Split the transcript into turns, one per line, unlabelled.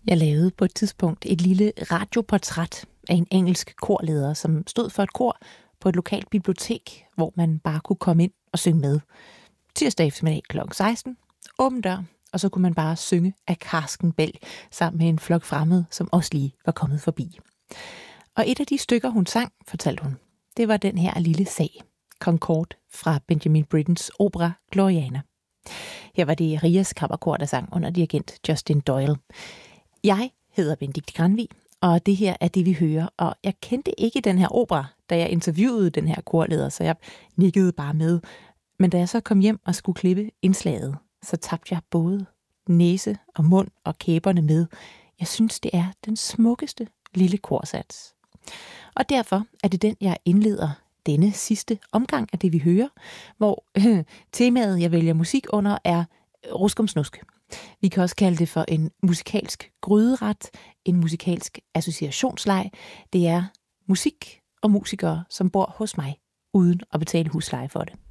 Jeg lavede på et tidspunkt et lille radioportræt af en engelsk korleder, som stod for et kor på et lokalt bibliotek, hvor man bare kunne komme ind og synge med. Tirsdag eftermiddag kl. 16, åben dør, og så kunne man bare synge af Karsken Bell sammen med en flok fremmede, som også lige var kommet forbi. Og et af de stykker, hun sang, fortalte hun, det var den her lille sag, Concorde fra Benjamin Brittens opera Gloriana. Her var det Rias Kammerkor, der sang under dirigent Justin Doyle. Jeg hedder Benedikte Granvig, og det her er det, vi hører. Og jeg kendte ikke den her opera, da jeg interviewede den her korleder, så jeg nikkede bare med. Men da jeg så kom hjem og skulle klippe indslaget, så tabte jeg både næse og mund og kæberne med. Jeg synes, det er den smukkeste lille korsats. Og derfor er det den, jeg indleder denne sidste omgang af det, vi hører, hvor temaet, jeg vælger musik under, er ruskumsnusk. Vi kan også kalde det for en musikalsk gryderet, en musikalsk associationsleg. Det er musik og musikere, som bor hos mig, uden at betale husleje for det.